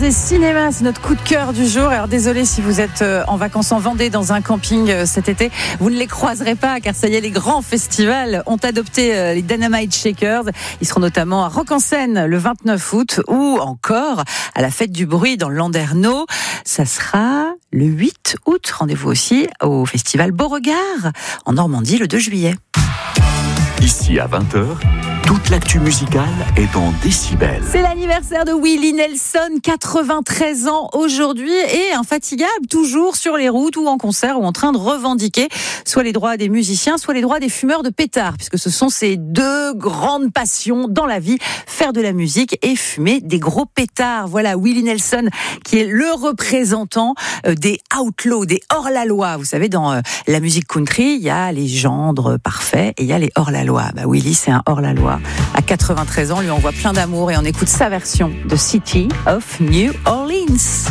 et cinéma, c'est notre coup de cœur du jour. Alors désolé si vous êtes en vacances en Vendée dans un camping cet été, vous ne les croiserez pas car ça y est, les grands festivals ont adopté les Dynamite Shakers. Ils seront notamment à Rock en Seine le 29 août ou encore à la Fête du Bruit dans le Landerneau. Ça sera le 8 août. Rendez-vous aussi au festival Beauregard en Normandie le 2 juillet. Ici à 20h, toute l'actu musicale est en décibels. C'est l'anniversaire de Willie Nelson, 93 ans aujourd'hui et infatigable, toujours sur les routes ou en concert ou en train de revendiquer soit les droits des musiciens, soit les droits des fumeurs de pétards, puisque ce sont ses deux grandes passions dans la vie, faire de la musique et fumer des gros pétards. Voilà Willie Nelson qui est le représentant des outlaws, des hors-la-loi. Vous savez, dans la musique country, il y a les gendres parfaits et il y a les hors-la-loi. Willie, c'est un hors-la-loi. À 93 ans, lui envoie plein d'amour et on écoute sa version de City of New Orleans.